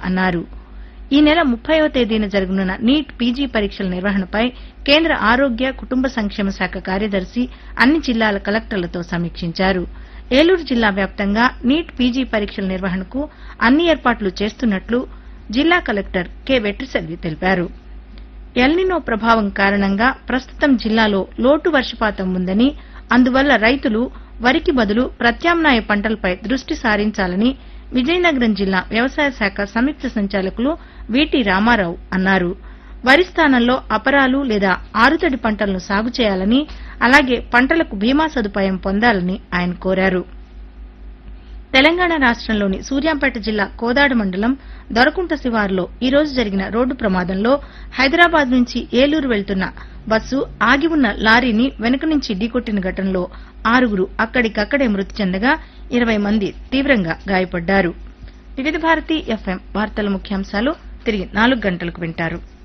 అన్నారు. ఈ నెల 30వ తేదీన జరగనున్న నీట్ పీజీ పరీక్షల నిర్వహణపై కేంద్ర ఆరోగ్య కుటుంబ సంక్షేమ శాఖ కార్యదర్శి అన్ని జిల్లాల కలెక్టర్లతో సమీక్షించారు. ఏలూరు జిల్లా వ్యాప్తంగా నీట్ పీజీ పరీక్షల నిర్వహణకు అన్ని ఏర్పాట్లు చేస్తున్నట్లు జిల్లా కలెక్టర్ కె వెట్రిసెల్వి తెలిపారు. ఎల్నినో ప్రభావం కారణంగా ప్రస్తుతం జిల్లాలో లోటు వర్షపాతం ఉందని, అందువల్ల రైతులు వరికి బదులు ప్రత్యామ్నాయ పంటలపై దృష్టి సారించాలని విజయనగరం జిల్లా వ్యవసాయ శాఖ సంయుక్త సంచాలకులు వీటి రామారావు అన్నారు. వరి స్థానంలో అపరాలు లేదా ఆరుతడి పంటలను సాగు చేయాలని, అలాగే పంటలకు బీమా సదుపాయం పొందాలని ఆయన కోరారు. తెలంగాణ రాష్టంలోని సూర్యాపేట జిల్లా కోదాడ మండలం దొరకుంట శివారులో ఈ రోజు జరిగిన రోడ్డు ప్రమాదంలో హైదరాబాద్ నుంచి ఏలూరు వెళ్తున్న బస్సు ఆగి ఉన్న లారీని వెనుక నుంచి ఢీకొట్టిన ఘటనలో 6 అక్కడికక్కడే మృతి చెందగా 20 మంది తీవ్రంగా గాయపడ్డారు. వివిధ భారతి ఎఫ్ఎం వార్తల ముఖ్యాంశాలు తిరిగి 4 గంటలకు వింటారు.